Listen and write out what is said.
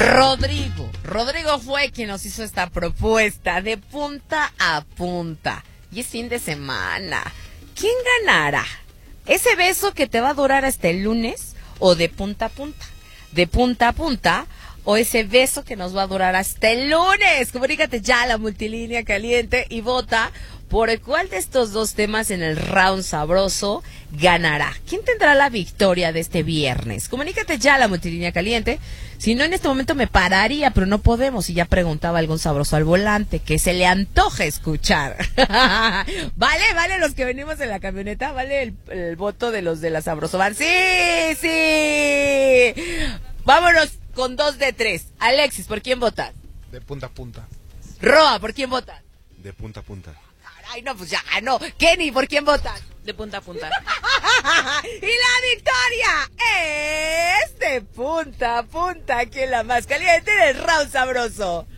Rodrigo fue quien nos hizo esta propuesta de punta a punta. Y es fin de semana. ¿Quién ganará? ¿Ese beso que te va a durar hasta el lunes o de punta a punta? De punta a punta o ese beso que nos va a durar hasta el lunes. Comunícate ya a la multilínea caliente y vota por el cual de estos dos temas en el round sabroso ganará. ¿Quién tendrá la victoria de este viernes? Comunícate ya a la multilínea caliente. Si no, en este momento me pararía, pero no podemos. Y ya preguntaba algún sabroso al volante que se le antoje escuchar. Vale, los que venimos en la camioneta, vale el voto de los de la Sabrosoban. Sí. Vámonos con 2 de 3. Alexis, ¿por quién votas? De punta a punta. Roa, ¿por quién votas? De punta a punta. Ay, no, pues ya ganó. Kenny, ¿por quién votas? De punta a punta. Y la victoria es de punta a punta, aquí en la más caliente del round sabroso.